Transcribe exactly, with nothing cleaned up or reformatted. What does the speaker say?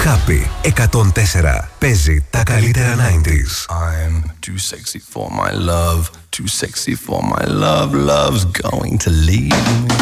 Κάπη εκατόν τέσσερα. Παίζει τα καλύτερα ενενήντα. I'm too sexy for my love, too sexy for my love, love's going to leave me.